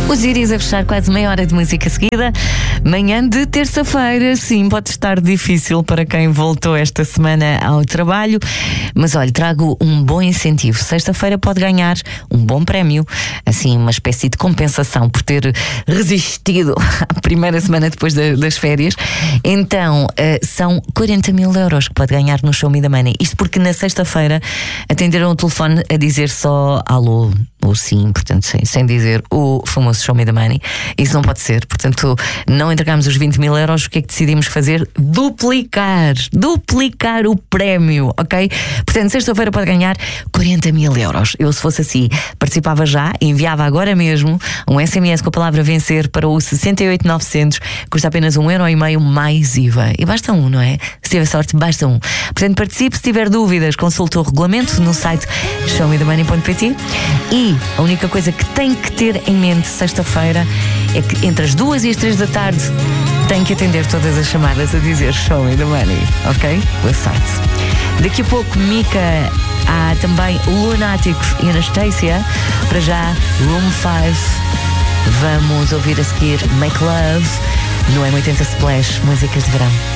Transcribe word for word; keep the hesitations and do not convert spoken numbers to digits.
Os Iris a fechar quase meia hora de música seguida. Manhã de terça-feira, sim, pode estar difícil para quem voltou esta semana ao trabalho, mas olha, trago um bom incentivo. Sexta-feira pode ganhar um bom prémio, assim, uma espécie de compensação por ter resistido à primeira semana depois de, das férias. Então, uh, são quarenta mil euros que pode ganhar no Show Me the Money. Isto porque na sexta-feira atenderam o telefone a dizer só alô, ou sim, portanto, sem, sem dizer o famoso Show Me the Money. Isso não pode ser, portanto, não entregámos os vinte mil euros. O que é que decidimos fazer? Duplicar, duplicar o prémio, ok? Portanto, sexta-feira pode ganhar quarenta mil euros. Eu, se fosse assim, participava já, enviava agora mesmo um S M S com a palavra vencer para o sessenta e oito novecentos, custa apenas um euro e meio mais I V A. E basta um, não é? Se tiver sorte, basta um. Portanto, participe. Se tiver dúvidas, consulte o regulamento no site show me the money ponto pt. E a única coisa que tem que ter em mente sexta-feira é que entre as duas e as três da tarde tem que atender todas as chamadas a dizer Show Me the Money, ok? Boa sorte. Daqui a pouco, Mika, há também Lunáticos e Anastasia. Para já, Room cinco. Vamos ouvir a seguir Make Love no M oitenta Splash, músicas de verão.